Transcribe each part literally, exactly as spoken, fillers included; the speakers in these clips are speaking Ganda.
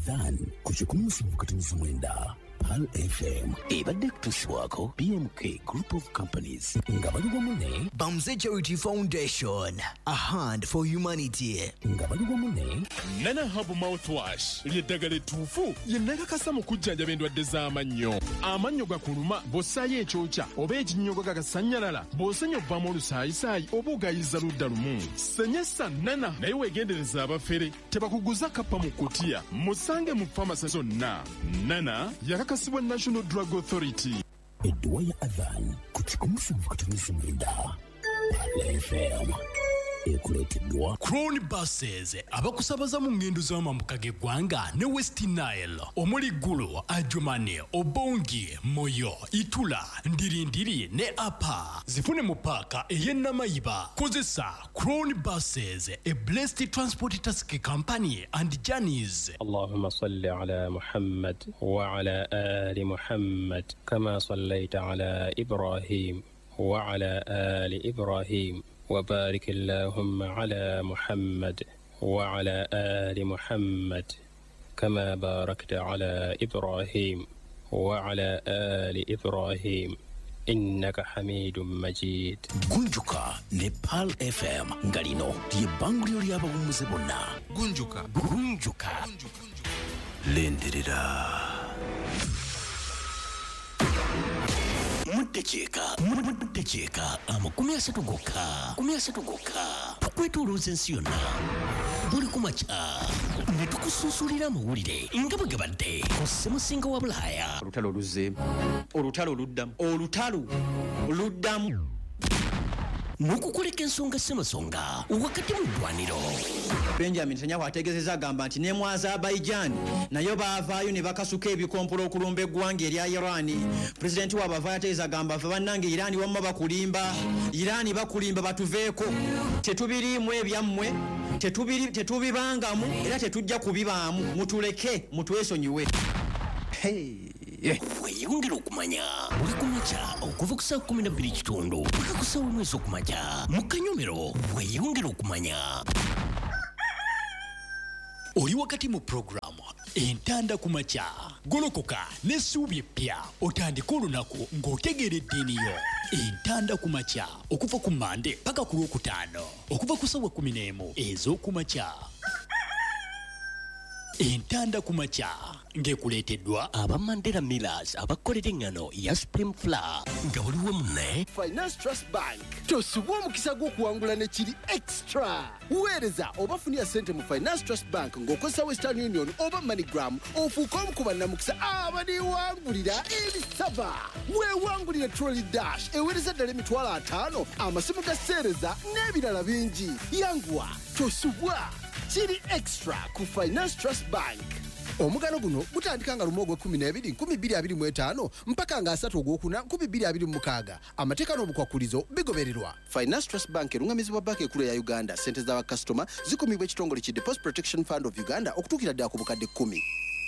Adhan kuchukua mfukatinizo mwenda Pal F M ibadde kutuswako B M K Group of Companies ngabaluwa mune Bamze Charity Foundation, a hand for humanity. ngabaluwa mune Nana Hub Mouthwash ly'eddagala ettuufu yennakakasa mu kujjanjaba endwadde z'amannyo. Amannyo gakuluma bw'ossaayo ekyokya oba ekinnyogo gagasannyalala bw'osenya obbamu olusaayisaayi oba ogayiza ludda lumu. Senyesa Nana naye weegendereza abafere tebakuguza kappa mu kutiya. Musange mu famasi zonna. Nana yakakasibwa National Drug Authority. edduwa ya Adhan kuchukua mfukatinizo mwenda Pal F M ekuleteddwa Crown Buses abakusabaza mu ngendo z'amambuka g'eggwanga ne West Nile omuli Gulu, Adjumani, Obongi, Moyo, Itula, Ndirindiri ne Apa. Zifune mu paaka ey'e Namayiba. Kozesa Crown Buses, a blessed transport taxi company and journeys. اللهم صل على محمد وعلى آل محمد كما صليت على إبراهيم وعلى آل إبراهيم وبارك اللهم على محمد وعلى آل محمد كما باركت على إبراهيم وعلى آل إبراهيم إنك حميد مجيد. Gunjuka ne Pal F M ngalino ly'ebbanguliro ly'abawummuze bonna. Gunjuka. Gunjuka. Lenderera. Mutecheeka, mutecheeka, amakumi asatu gokka, kumi asatu gokka. Tukwetuluuza ensi yonna. Buli kumakya ne tukusuusulira amawulire nga bwe gabadde ku ssemusinga wa Bulaaya. Olutalo luzze, olutalo luddamu, olutalo luddamu. N'okukoleka ensonga ssemasonga wakati mu ddwaniro. Benjamin Netanyahu ategeezezza agamba nti ne mu Azerbaijan nayo baavaayo ne bakasuka ebikompolo okulumba eggwanga erya Iran. Pulezidenti waabwe avaayo ategeeza agamba ffe bannange Iran wamma bakulimba, Iran bakulimba batuveeko. Tetubiriimu ebyammwe, tetubiri tetubibangamu era tetujja kubibaamu. Mutuleke, mutwesonyiwe. Hey. Weeyongera okumanya buli kumakya okuva ku saa kumi na bbiri kitundu paka ku saa omwezi okumakya mu Kanyomero. Weeyongera okumanya. Oli wakati mu programu entanda ku makya. Golokoka n'essuubi eppya otandika olunaku ng'otegeera eddiini yo. Entanda ku makya okuva ku Mande paka ku Lwokutaano okuva ku ssaawa kumi n'emu ez'oku makya. Entanda ku makya ng'ekuleeteddwa aba Mandela Millers abakolera engano ya Supreme Flour nga waliwo munne Finance Trust Bank tosubwa omukisa gw'okuwangula ne kiri extra. Weereza oba funira ssente mu Finance Trust Bank ng'okozesa Western Union oba MoneyGram ofuuka omu ku bannamukisa abaniwangulira ebisaba. Weewangulire Trolley Dash eweereza ddala emitwalo ataano, amasimu ga sseereza n'ebirala bingi. Yanguwa tosubwa kiri extra ku Finance Trust Bank. Omugano guno gutandika nga lumu ogw'ekkumi n'ebiri nkumi bbiri abiri mu etaano mpaka nga asatu ogwokuna nkumi bbiri abiri mu mukaaga. Amateeka n'obukwakulizo bigobererwa. Finance Trust Bank erungamizibwa banka ekkulu ya Uganda. Ssente z'abakasitoma zikumibwa ekitongole ki Deposit Protection Fund of Uganda okutuukira ddala ku bukadde kkumi.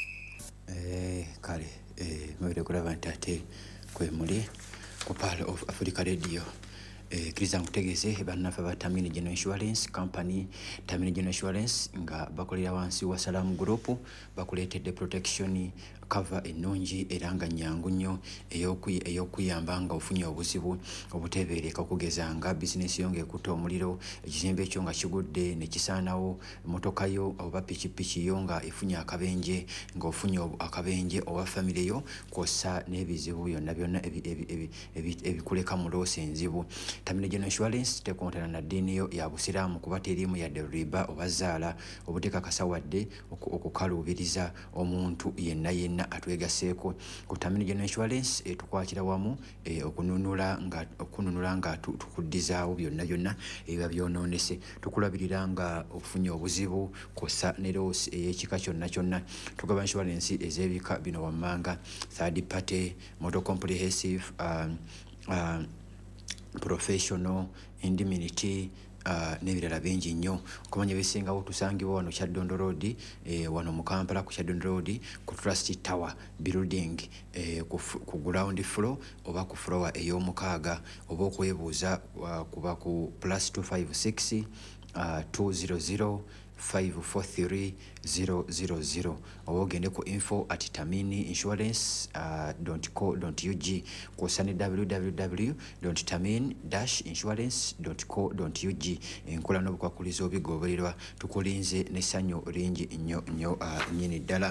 Eh, kale, eh, mwere kulaba nti ate kwe muli ku Pearl of Africa Radio. Eh, kiriza nkutegeeze bannaffe ba Tamini General Insurance Company. Tamini General Insurance nga bakolera wansi wa Salam Group bakuleetedde protection cover ennungi era nga nnyangu nnyo ey'okuyamba nga ofunye obuzibu obuteebereka okugeza nga bizinesi yo ng'ekutte omuliro, ekizimbe ekyo nga kigudde ne kisaanawo, emmotoka yo oba pikipiki yo nga efunye akabenje ng'ofunye akabenje oba famire yo kw'ossa n'ebizibu byonna byonna ebikuleka mu loosi enzibu. Tamini General Insurance tekontana na ddiini yo ya Busiraamu kuba teriimu yadde riba oba zaala obutekakasa wadde okukaluubiriza omuntu yenna yenna atwegaseeko. Ku Tamini General Insurance etukwatira wamu okununula nga okununula nga tukuddizaawo byonna byonna ebiba byonoonese. Tukulabirira nga ofunye obuzibu kw'ossa ne loosi ey'ekika kyonna kyonna. Tugaba insurance ez'ebika bino wammanga: third party, motor comprehensive, uh, uh, professional, indemnity, uh, n'ebirala bingi nnyo. Okumanya ebisingawo tusangibwa wano Kyaddondo Road, eh, wano mu Kampala ku Kyaddondo Road ku Trust Tower building, eh, ku, ku ground floor oba ku floor ey'omukaaga. Oba okwebuuza uh, kuba ku plus two five six uh, two zero zero five four three zero zero zero oba ogende ku info at tamini insurance dot co dot u g kusani w w w dot tamin dash insurance dot co dot u g enkola n'obukwakulizo obigobererwa tukulinze n'essanyu lingi nnyo nnyo uh, nnyini ddala.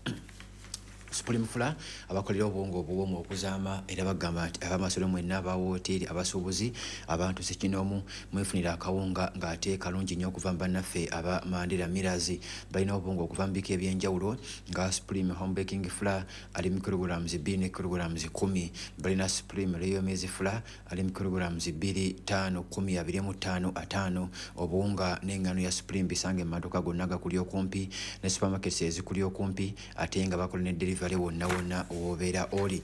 Supreme Fula abakolera obwongo obuwomu okuzaama era bagamba nti abamasolo mwenna aba hoteri abasuubuzi abantu sekinomu mwefunira akawunga ng'ate kalungi nnyo okuva mu bannaffe aba Mandela Millers balina obwongo okuva mu bika ebyenjawulo nga Supreme Home Baking Flour ali mu kilograms bbiri ne kilograms kumi, balina Supreme Royal Maize Flour ali mu kilograms bbiri ttaano kumi abiri mu ttaano ataano. Obuwunga n'engano ya Supreme bisange mu maduuka gonna agakuli okumpi ne supermarkets ezikuli okumpi ate nga bakola ne delivery vale wonna wonna owobeera oli.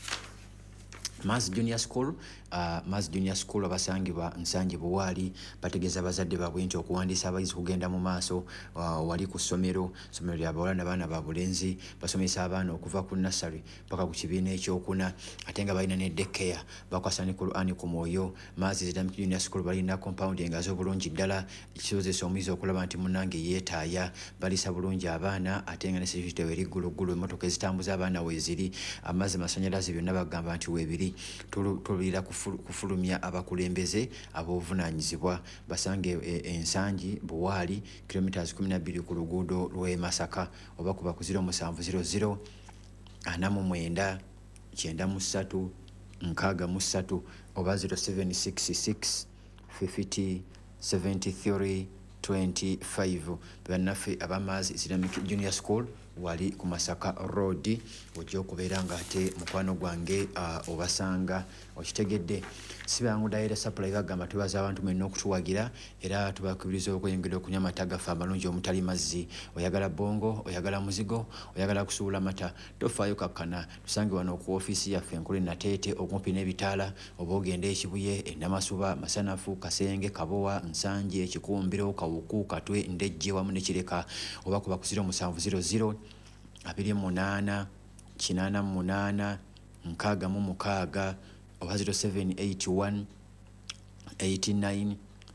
Maz Junior School uh, Maz Junior School abasangibwa Nsangi Buwali bategeeza abazadde baabwe nti okuwandiisa abayizi kugenda mu maaso uh, wali ku ssomero ssomero lya bawala n'abaana ba bulenzi basomesa abaana okuva ku nursery paka ku kibiina ekyokuna ate nga balina ne daycare bakwasa ne Qur'ani ku mwoyo. Maz Junior School balina compound engazi obulungi ddala kisobozesa omuyizi okulaba nti munnange yeetaaya balisa bulungi abaana ate nga ne security weri gguluggulu emmotoka ezitambuza abaana weeziri amazzi masanyalaze byonna bagamba nti weebiri tulira kufulumya abakulembeze ab'obuvunaanyizibwa basange ensangi Buwali kilometers kumi na bbiri ku luguudo lw'e Masaka oba kuba ku zero seven zero zero ana mu mwenda kyenda mu ssatu nkaaga mu ssatu oba zero seven six six fifty seventy-three twenty-five. Bannaffe abamaazi Islamic Junior School wali ku Masaka Road ojja okubeera ng'ate mukwano gwange uh, obasanga okitegedde sibangu daira supply bagamba tubaza abantu mwenna okutuwagira era tubakubiriza okweyongera okunywa amata gaffe amalungi omutali mazzi. Oyagala bongo, oyagala muzigo, oyagala kusuula mata tofaayo kakkana tusange wano ku ofiisi yaffe enkulu Nateete okumpi n'ebitaala oba ogende ekibuye enamasuba Masanafu Kasenge Kabowa Nsanje Ekikumbiro Kawuku Katwe Ndejje wamu ne Kireka oba kuba ku zero seven zero zero abiri munaana kinaana munaana nkaaga mu mukaaga oba zero seven eight one eight nine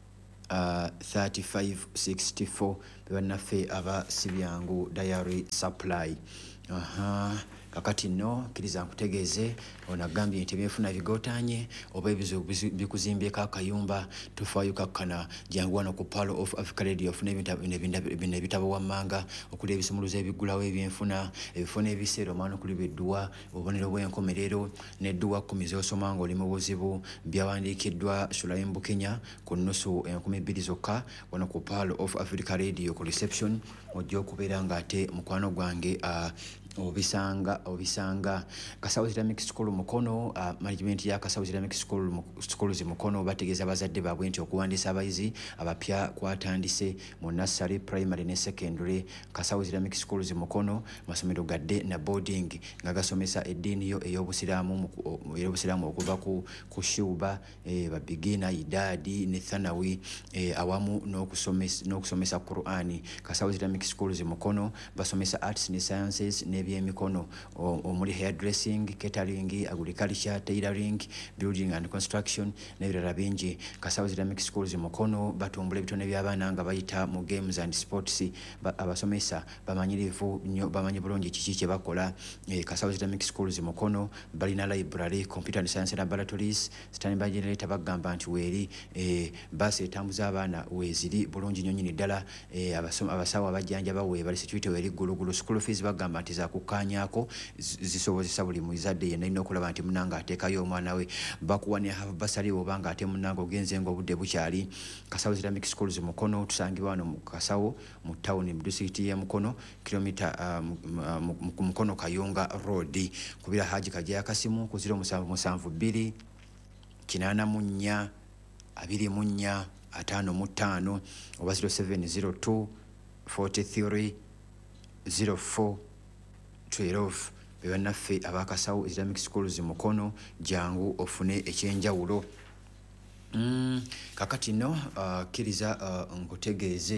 thirty-five sixty-four bannaffe aba Sibyangu Diary Supply. Aha kakati no kiriza nkutegeeze onagambye nti byefuna bigotaanye oba ebizo bikuzimbyeko akayumba tufaayo kakkana jangu wano ku Palo of Africa Radio ofuna ebitabo wammanga okuli ebisumuluzo ebigulawo ebyenfuna ebifuna ebiseera omwana okuli bedduwa obubonero bw'enkomerero n'edduwa kkumi z'osoma ng'oli mu buzibu byawandiikiddwa Sulaim Bukenya ku nnusu enkumi bbiri zokka wano ku Palo of Africa Radio ku reception ojja okubeera ng'ate mukwano gwange uh, obisanga obisanga Kasawo Islamic School Mukono uh, management ya Kasawo Islamic School Schools Mukono bategeeza abazadde baabwe nti okuwandiisa abayizi abapya kwatandise mu nursery primary ne secondary. Kasawo Islamic Schools Mukono masomero gadde na boarding nga gasomesa eddiini yo ey'obusiraamu ey'obusiraamu okuva ku kushuba eh, babigina idadi ne thanawi eh, awamu n'okusomesa n'okusomesa Qur'ani. Kasawo Islamic Schools Mukono basomesa arts ne sciences ne by'emikono omuli hairdressing, catering, agriculture, tailoring, building and construction n'ebirala bingi. Kasawo Islamic Schools Mukono batumbula ebitone by'abaana nga bayita mu games and sports ba, abasomesa bamanyirivu nnyo bamanyi bulungi kiki kye bakola. E, Kasawo Islamic Schools Mukono balina library, computer and science laboratories, standby generator bagamba nti weeri e, basi etambuza abaana weeziri bulungi nnyo nnyini ddala e, abasawo abajjanjaba we bali security weeri ggulugulu. School fees bagamba nti za kukanyaako zisobozesa buli muzadde yenna alina okulaba nti munanga ateekayo omwana we bakuwania have basali oba nga ate munanga ogenze ng'obudde bukyali. Kasawo Islamic Schools Mukono tusangibwa wano mu Kasawo mu town mu district ya Mukono kilomita uh, mu Mukono Kayunga Road kubira Haji Kajja Kasimu ku zero seven seven two kinaana mu nnya abiri mu nnya ataano mu ttaano oba zero seven zero two forty-three zero four twelve. Bannaffe abakasawo Islamic Schools Mukono jangu ofune ekyenjawulo. Mm, kakati no uh, kiriza uh, nkutegeeze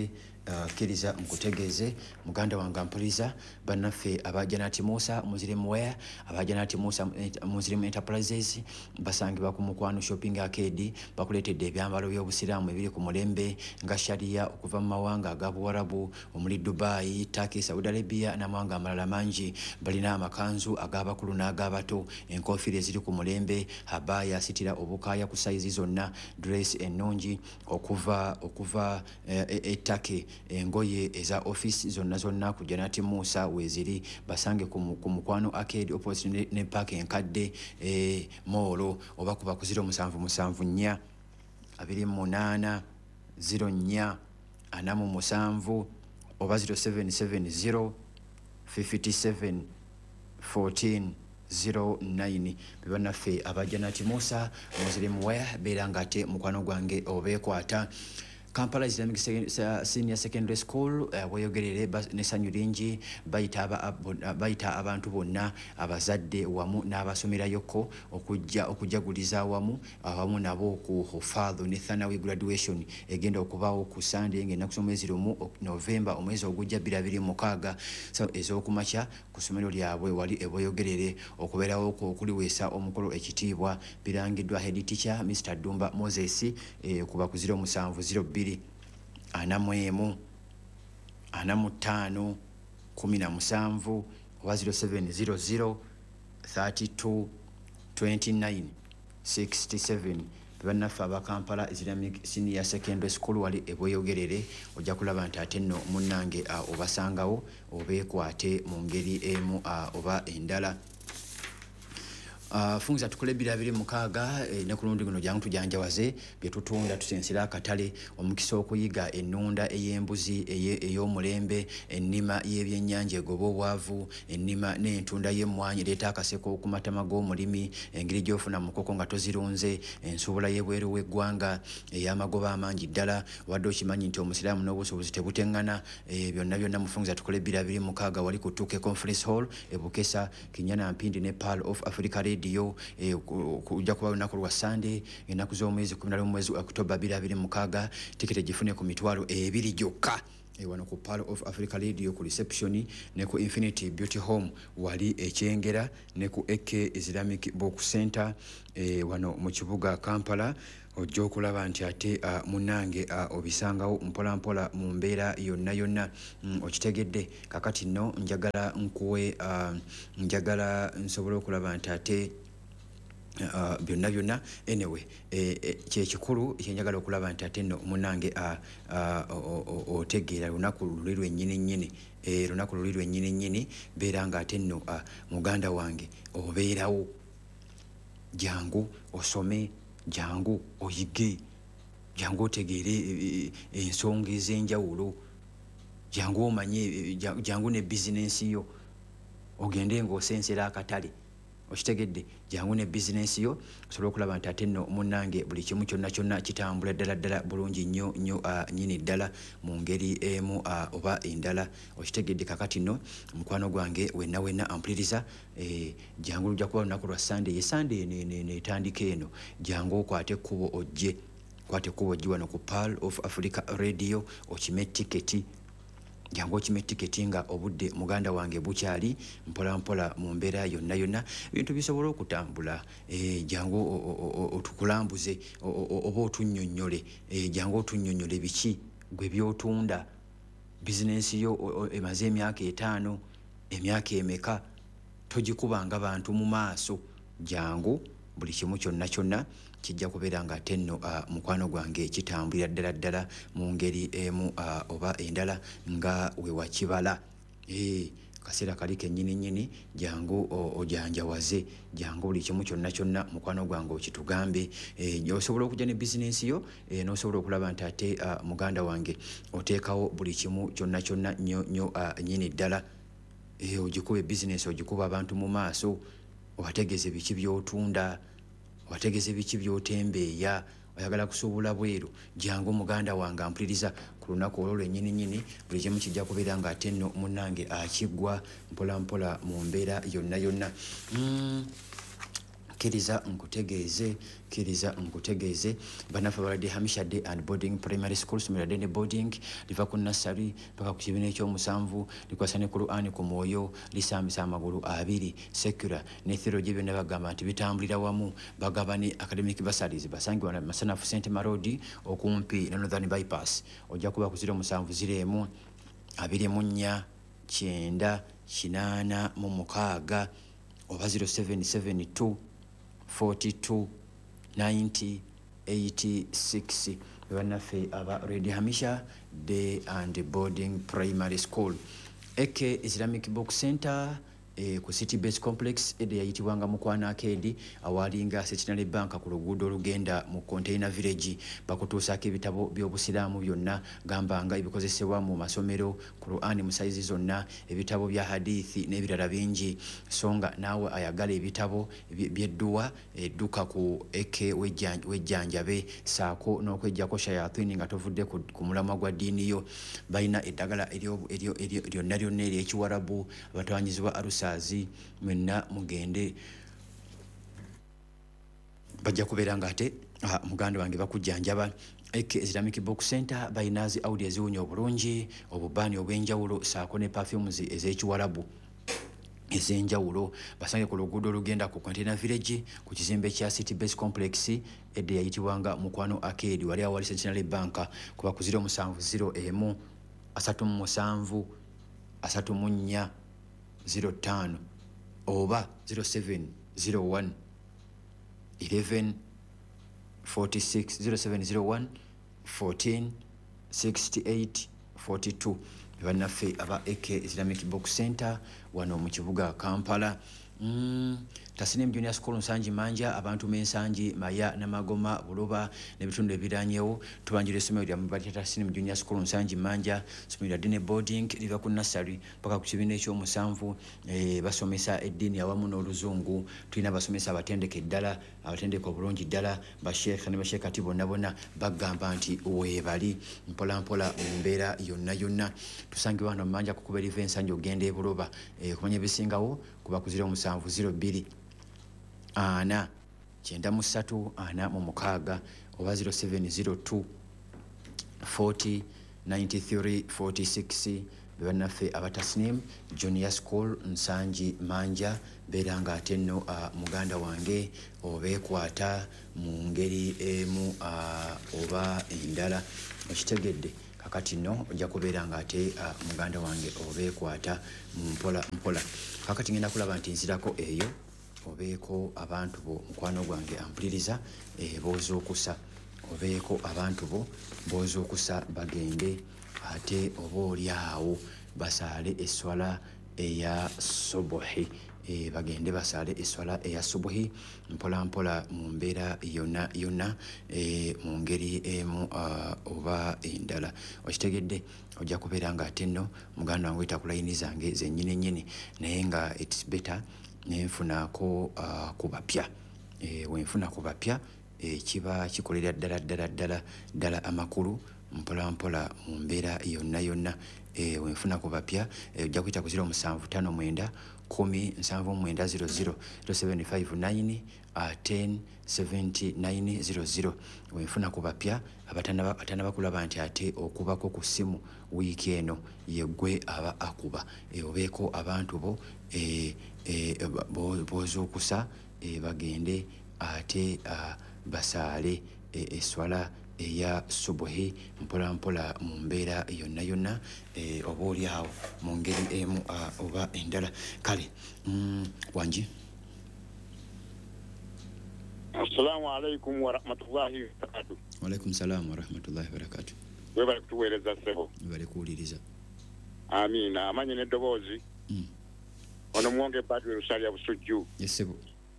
kkiriza uh, nkutegeeze muganda wange mpuliriza bannaffe aba Janati Musa Muslim Wear aba Janati Musa Muslim Enterprises basangibwa ku Mukwano Shopping Arcade bakuleetedde ebyambalo by'obusiraamu ebiri ku mulembe nga sharia okuva mu mawanga aga Buwarabu omuli Dubai, Turkey, Saudi Arabia n'amawanga amalala mangi. Balina amakanzu ag'abakulu n'ag'abato, enkofiira eziri ku mulembe, habaya asitira obukaaya ku sayizi zonna, dress ennungi okuva okuva e Turkey, engoye eza office zonna zonna ku Janati Musa weziri. Basange ku Mukwano Arcade opposite ne, ne park enkadde e molo oba kuba ku zero musanvu musanvu nnya abiri munaana zero nnya ana mu musanvu oba zero seven seven zero five seven fourteen zero nine. Bibannaffe aba Janati Musa Muslim Wear beera ngate mukwano gwange obeekwata. Kampala Islamic Senior Secondary School uh, weyogerere nesanyu lingi bayita aba, bayita abantu bonna abazadde wamu n'abasomerayo okujja okujaguliza wamu awamu nabo ku hufadhu ne thanawi graduation egenda okubawo ku Sunday ngenda kusoma mwezi lumu November omwezi ogujja bbiri abiri mu mukaaga. So ez'okumakya ku ssomero lyabwe wali eboyogerere okubeerawo okuliweesa omukolo ekitiibwa birangiddwa head teacher Mister Dumba Moses eh, kuba ku zero musanvu zero bbiri ana mu emu ana mu ttaano kumi na musanvu oba zero seven zero zero thirty-two twenty-nine sixty-seven. Bannaffe aba Kampala Islamic Senior Secondary School wali eboyogerere ojja kulaba nti ate nno munnange uh, obasangawo obeekwate mu ngeri emu uh, oba endala. Uh, funza tukole birabiri mukaaga e, ne kulundi guno jangu tujanjawaze bye tutunda tusensera akatale omukisa okuyiga ennunda ey'embuzi ey'omulembe ennima y'ebyennyanja egoba obwavu ennima n'entunda y'emmwanyi leeta akaseko okumatama g'omulimi engeri gy'ofuna mukoko nga tozirunze ensuubula y'ebweru w'eggwanga ey'amagoba amangi ddala wadde okimanyi nti omusiraamu n'obusuubuzi tebuteŋŋana e, byonna byonna mufunza tukole birabiri mukaaga wali ku Tuke Conference Hall e Bukesa Kinyana Mpindi ne Pearl of Africa Radio eh, kujja kuba lunaku lwa Sunday ennaku z'omwezi kumi na lumu mwezi October bbiri abiri mu mukaaga. Tiketi gifune ku mitwalo ebiri gyokka wano ku Pearl of Africa Radio ku reception ne ku Infinity Beauty Home wali ekyengera ne ku A K Islamic Book Center eh, wano mu kibuga Kampala. Ojja okulaba nti ate uh, munange uh, obisangawo mpola mpola mu mbeera yonna yonna mm, okitegedde kakati nno njagala nkuwe uh, njagala nsobole okulaba nti ate Uh, byonna byonna anyway eh, eh, kyekikulu kyenjagala okulaba nti ate nno munange otegeera lunaku luli lwennyini nnyini eh, lunaku luli lwennyini nnyini beera nga ate nno uh, muganda wange obeerawo jangu osome jangu oyige jangu otegeere ensonga ez'enjawulo jangu omanye jangu ne bizinensi yo ogende ng'osensera akatale okitegedde jangu ne bizinensi yo osobola okulaba nti ate nno munnange buli kimu kyonna kyonna kitambula ddala ddala bulungi nnyo nnyo uh, nnyini ddala mu ngeri emu uh, oba endala okitegedde kakati nno mukwano gwange wenna wenna ampuliriza eh, jangu lujja kuba lunaku lwa Sunday ye Sunday netandika eno jangu okwate ekkubo ojje kwate ekkubo ojje wano ku Pearl of Africa Radio okime tiketi jangu okime tiketi nga obudde muganda wange bukyali mpola mpola mu mbeera yonna yonna bintu bisobola okutambula e, jangu otukulambuze oba otunnyonnyole e, jangu otunnyonnyole biki gwe byotunda bizinensi yo emaze emyaka etaano emyaka emeka togikubanga bantu mu maaso jangu buli kimu kyonna kyonna kijja kubeera nga ate nno uh, mukwano gwange kitambulira ddala ddala mu ngeri emu uh, oba endala nga we wakibala eh, kaseera kali kennyini nnyini jangu ojanjawaze jangu buli kimu kyonna kyonna mukwano gwange okitugambe eh, osobola okujja ne bizinensi yo eh, n'osobola okulaba nti ate uh, muganda wange oteekawo buli kimu kyonna kyonna nnyo nnyo uh, nnyini ddala eh, ogikuba bizinensi ogikuba abantu mu maaso obategeeze biki by'otunda wategeze biki byotembeeya oyagala kusuubula bweru jangu muganda wange ampuliriza ku lunaku olwo lwennyini nnyini buli kimu kijja kubeera nga ate nno munnange akiggwa mpola mpola mu mbeera yonna yonna mm. kiriza nkutegeeze kiriza nkutegeeze banafa balade Hamisha Day and Boarding Primary School somera dene boarding liva ku nursery paka ku kibiina ekyomusanvu likwasane ku Qur'ani ku mwoyo lisambisa amagulu abiri secular ne theology byonna bagamba nti bitambulira wamu bagabane academic bursaries basangibwa na Masanafu Saint Marodi okumpi na Northern Bypass ojja kuba ku ziro musanvu ziremu abiri mu nnya kyenda kinaana mu mukaaga oba zero seven seven two forty-two ninety eighty-six bannaffe aba Red Hamisha Day and Boarding Primary School Eke Islamic Book Center e ku City Base Complex ede yayitibwanga Mukwana Arcade awalinga Sectional Bank ku luguudo olugenda mu Container Village bakutuusako ebitabo by'obusiraamu byonna gambanga ebikozesebwa mu masomero Qur'ani mu saizi zonna ebitabo bya hadithi n'ebirala bingi songa naawe ayagala ebitabo by'edduwa edduka ku Eke wejjanjabe saako n'okwejjako shayatini nga tovudde ku mulamwa gwa ddiini yo balina eddagala lyonna lyonna ery'ekiwarabu abatawanyizibwa arusa azi mwenna mugende bajja kubeeranga ate muganda wange bakujjanjaba Eke Islamic Book Center bayinazi audio eziwunya obulungi obubaani obw'enjawulo saako ne perfumes ez'ekiwarabu ez'enjawulo basange ku luguudo olugenda ku Container Village ku kizimbe kya City Base Complex edde yayitibwanga Mukwano Arcade wali awali Centenary Bank kuba ku zero musanvu zero emu asatu mu musanvu asatu mu nnya zero tano oba zero seven zero one eleven forty-six zero seven zero one fourteen sixty-eight forty-two bannaffe aba Eke Islamic Book Center wano mu kibuga Kampala. Mm, Tasnim Junior School Nsanji Manja abantu mensanji Maya na Magoma Buloba n'ebitundu ebiranyewo tubanjire somero lya Mubati Tasnim Junior School Nsanji Manja somero lya dine boarding liva ku nursery paka ku kibiina ekyomusanvu eh, basomesa eddiini awamu n'oluzungu tulina basomesa abatendeke ddala abatendeke obulungi ddala basheekha ne basheekati bonna bonna bagamba nti weebali mpola mpola mu mbeera yonna yonna tusangibwa wano Manja kukuba liva ensanji ogenda e Buloba eh, kumanya ebisingawo kuba ku zero musanvu zero bbiri ana kyenda mu ssatu ana mu mukaaga oba zero seven zero two forty ninety-three forty-six bannaffe abatasnim Junior School Nsanji Manja beeranga ate nno uh, muganda wange obeekwata mu ngeri emu uh, oba endala okitegedde kakati nno ojja kubeeranga ate uh, muganda wange obeekwata mu mpola mpola kakati ngenda kulaba nti nzirako eyo obeeko abantu bo mukwano gwange ampuliriza e, boozuukusa obeeko abantu bo boozuukusa bagende ate oba oli awo basaale esswala eya subuhi e, bagende basaale esswala eya subuhi mpola mpola mu mbeera yonna yonna e, mu ngeri emu uh, oba endala okitegedde ojja kubeera nga ate nno muganda wange oyita ku layini zange zennyini ennyini naye nga its better nenfunako uh, ku bapya e, wenfuna ku bapya e, kiba kikolera ddala ddala ddala ddala amakulu mpola mpola mu mbeera yonna yonna e, wenfuna ku bapya ojja e, kuyita ku zero musanvu tano mwenda kumi nsanvu mwenda zero zero zero seven five nine ten seventy nine zero zero wenfuna ku bapya abatanaba kulaba nti ate okubako ku ssimu wiiki eno yeggwe aba akuba e, obeeko abantu bo e, e, boozuukusa e, bagende ate uh, basaale esswala e, eya subuhi mpola mpola mu mbeera yonna yonna e, oba oli awo mu ngeri emu uh, oba endala kale mm, wangi Assalamu alaikum wa rahmatullahi wa barakatuh. Wa alaikum salam wa rahmatullahi wa barakatuh. Webale kutuweereza sebo. Webale kuwuliriza. Amina. Amanye n'eddoboozi. Mm. Ono mwonge Badru Lusalya Busujju. Yes sebo.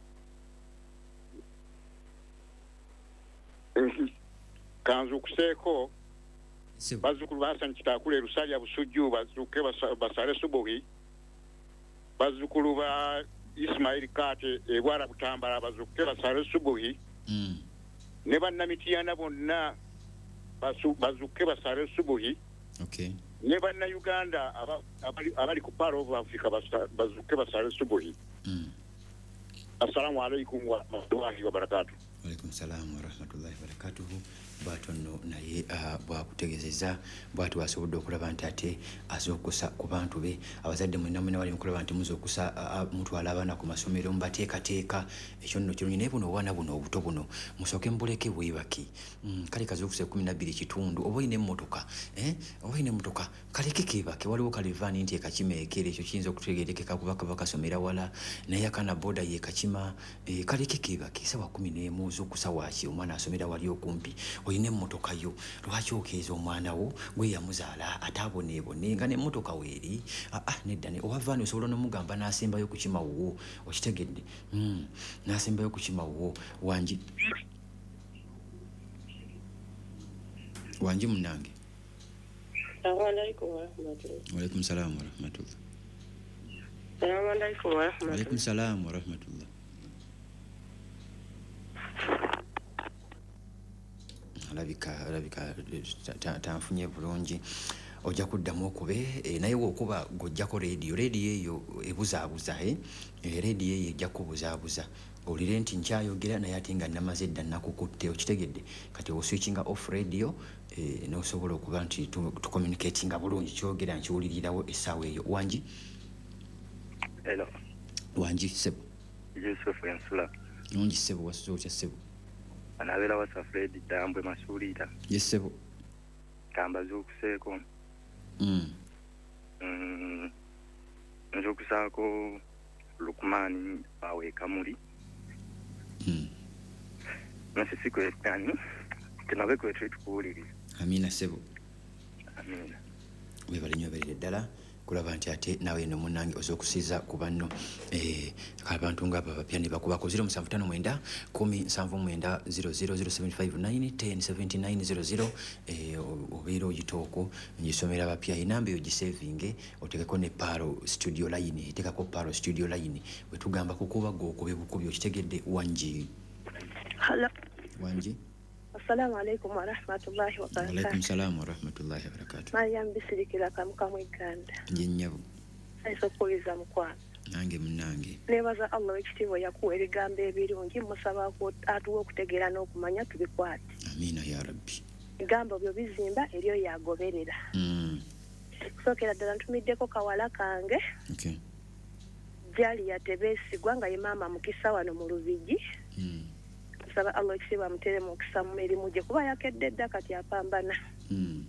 Kanzukuseeko bazzukulu Hassan Kitakule Lusalya Busujju bazuke basale subuhi bazzukulu ba Ismail Kate ebwara butambala bazuke basale subuhi mm. ne bannamitiana bonna bazuke basale subuhi okay. ne banna Uganda abali, abali ku Pearl of Africa bazuke basale subuhi mm. Assalamu alaikum wa rahmatullahi wa barakatuh. Wa alaikum salam wa rahmatullahi wa barakatuh. Batono naye uh, bwakutegezeza bwatu wasobodde okulaba nti ate azokusa ku bantu be abazadde mwena mwena wali mukulaba nti muzokusa uh, mutwala abaana ku masomero mbateekateeka ekyo nno kirungi naye buno obwana buno obuto buno musooke mbuleke bwebaki mm, kale kazokusa kumi na bbiri kitundu oba oyina emmotoka eh? oba oyina emmotoka kaleke keebake waliwo kalivaani nti ekakimeekere ekyo kiyinza okutegeerekeka kuba kaba kasomera wala naye akana boda ye kachima eh, kaleke keebake sawa kumi n'emu zokusa waki omwana asomera wali okumpi oyine emmotoka yo lwaki okeeza omwana wo gwe yamuzaala ataboneebone nga n'emmotoka weeri ah, ah, nedda ne owavaani osobola n'omugamba n'asembayo ku kimawuwo okitegedde mm, n'asembayo ku kimawuwo wangi wangi munange waalaikum salaam wa rahmatullah waalaikum salaam wa rahmatullah alabika alabika tanfunye bulungi ojja kuddamu okube e, naye wokuba gojjako radio radio eyo ebuzaabuza e, e radio eyo ejja kubuzaabuza olire nti nkyayogera naye ate nga namaze edda nakukutte okitegedde kati oswitchinga off radio e, nosobola okuba nti tucommunicatinga bulungi kyogera nkiwulirirawo essaawa eyo wangi hello wangi sebo Yusuf Ensula nungi sebo wasuzo otya sebo anabera wasa Fred Dambwe Masulita yes sebo kamba zukuseko mm mm nzokusako Lukmani awe kamuli mm nasi siku etani tunabe ko treat kuuliri amina sebo amina we bali nyoberere ddala kulaba nti ate nawe no munange ozokusiza ku banno eh abantu ngaba bapya ne bakubako zero seven five nine kumi seven nine zero zero zero seven five nine ten seven nine zero zero eh obero yitoko njisomera bapya inambe yo gisavinge otekeko ne paro studio line itekako paro studio line wetugamba kukuba go kube bukubi okitegedde wanji hello wanji assalamu alaikum wa rahmatullahi wa barakatuh. Wa alaikum salam wa rahmatullahi wa barakatuh. Mariam bisirikira kamuka mu Uganda. Nyenyabu. Aiso kuliza mukwana. Nange munange. Nebaza Allah ekitiibwa yakuwa ebigambo ebirungi musaba ko atuwa okutegeera n'okumanya tubikwate. Amina ya rabbi. Ebigambo byo bizimba eryo yagoberera. Mm. Kusokera ddala ntumiddeko kawala kange. Okay. Jali yatebesigwa nga ye mama mukisa wano mu Lubigi. Mm. Saba Allah ekitiibwa mutere mu kisa mu mirimu gye kuba yakedde dda kati apambana. Mm.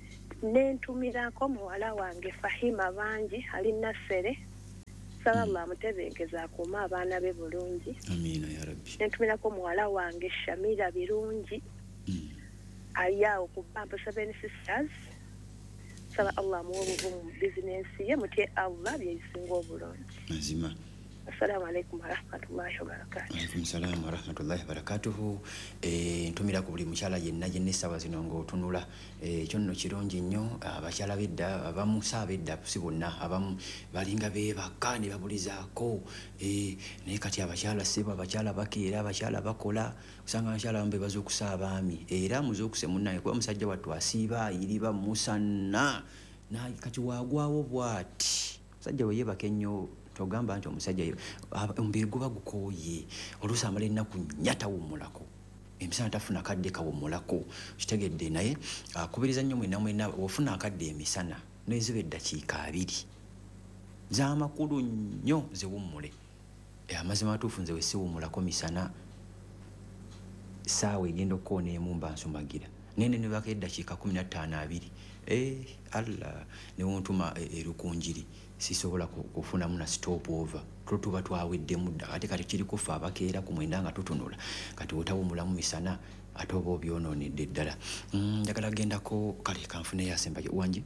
Nentumirako muwala wange Fahima bangi ali Nasere. Saba Allah mutebenkeza akuuma abaana be bulungi. Amina ya rabbi. Nentumirako muwala wange Shamira birungi. Mm. Ayawo ku Bampa Seven Sisters. Saba Allah muwe obuvumu business ye mutye Allah byeyisinga obulungi. Mazima. Assalamu alaikum wa rahmatullahi wa barakatuh. Wa alaikum salam wa rahmatullahi wa barakatuh. Eh ntumira ku buli mukyala yenna yenna sawa zino ngo tunula eh kyonno kirungi nnyo abakyala bedda abamu sabedda si bonna abamu balinga be bakane babulizaako eh naye kati abakyala seba abakyala bakeera abakyala bakola usanga abakyala bambe bazokusaba ami era muzokuse munnaye kwa musajja wattu asiba iriba musanna na kati wagwawo bwati musajja we yebake nnyo togamba nti omusajja omubiri guba gukooye oluusi amala ennaku nnyata wummulako emisana tafuna kadde kawummulako kitegedde naye akubiriza nnyo mwena mwena ofuna akadde emisana neziba eddakiika abiri z'amakulu nnyo ziwummule amazima matuufu nze wesiwummulako misana saawa egenda okukoona emu mba nsumagira nene ne baka eddakiika kumi na ttaano abiri eh alla ne wontuma erukunjiri sisobola kufunamu na stop over tutuba twawedde mudda ate kati kiri kufa abakeera ku mwenda nga tutunula kati otawumulamu misana ate oba obyononedde ddala njagala gendako kale kanfune yasemba wangi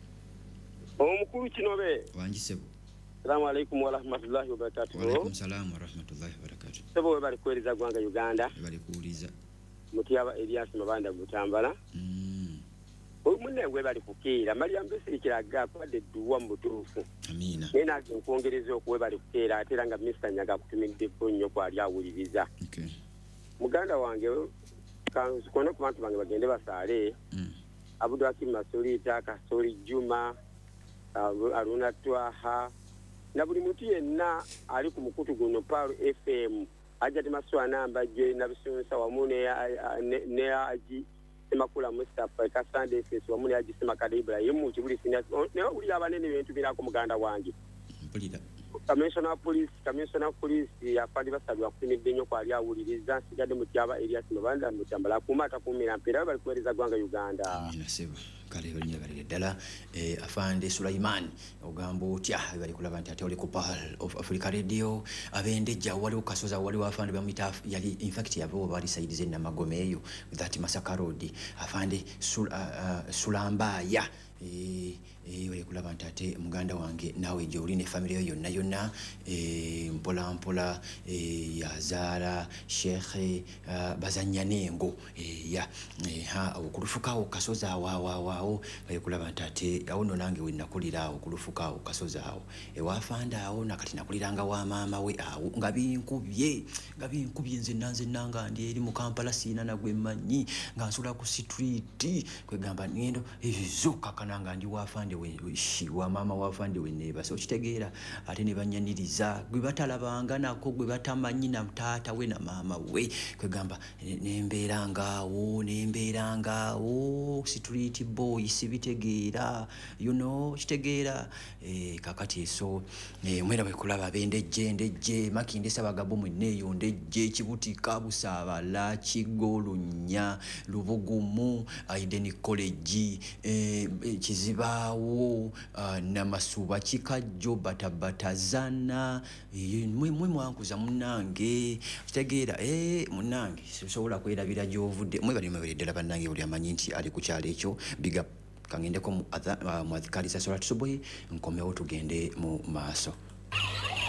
omukulu kinobe wangi sebo Assalamu alaikum wa rahmatullahi wa barakatuh. Wa alaikum salam wa rahmatullahi wa barakatuh. Sebo we bali kweriza gwanga Uganda. Bali kuuliza. Mutiyaba Elias Mabanda Mutambala. Mm. Omunne we bali kukeera Mariam bisirikira ga kwadde duwa mutuufu. Amina. Nena nkwongereza okuwe bali kukeera ate nga Mister Nyaga kutumidde nnyo kwali awuliriza. Okay. Muganda wange kanzu kono ku bantu bange bagende basaale. Mm. Abdul Hakim Masulita Kasoli Juma Aruna Twaha na buli muntu yenna ali ku mukutu guno Paro F M ajati maswa namba je na bisunsa wamu ne ne aji semakula Mustafa ka Sunday face wamu ne aji semakada Ibrahim kibuli sina ne uli abanene bintu birako muganda wange mpulira Commissioner Police Commissioner Police afandi basabwa kutimidde nnyo kwali awuliriza sigadde mutyaba Elias Mabanda mutambala kumata kumira mpira bali kuwereza gwanga Uganda. Amina sebo kale balinya bali ddala eh, afande Sulaiman ogambo otya bali kulaba nti ate oli ku Pearl of Africa Radio abendejja wali ukasoza wali wafande bamita yali in fact yabo bali side zenna magomeyo that Masaka Road afande sul, uh, uh, Sulambaya eh eh bali kulaba nti ate muganda wange nawe je uli ne family yonna yonna eh mpola mpola eh yazala Sheikh uh, bazanyanengo eh ya eh, ha okulufuka okasoza wa wa wao bali kulaba nti ate awo no nange we nakulira awo okulufuka okasoza awo e wafanda awo nakati nakuliranga wa mama we awo nga binkubye nga binkubye nze nanze nanga ndi eri mu Kampala sina nagwe manyi nga nsula ku street kwe gamba ngendo ezuka kananga ndi wafande we shi wa mama wafande we neba so kitegeera ate ne banyaniriza gwe batalabanga nako gwe batamanyi na mtata we na mama we kwe gamba nemberanga wo nemberanga wo street boy sibitegeera you know kitegeera eh kakati so eh mwera bwe kulaba bendeje ndeje makinde sabagabo mweneyo ndeje kibutika busabala kigolunya lubugumu aideni college eh kizibaawo uh, na masuba kikajjo batabatazana eh, mwe mwe mwankuza munange kitegeera eh munange sosobola kwerabira gyovudde mwe bali mweberedde banange buli amanyi nti ali ku kyalo ekyo big up kangende ko mu adhikali sasa tusubuhi nkomewo tugende mu maaso.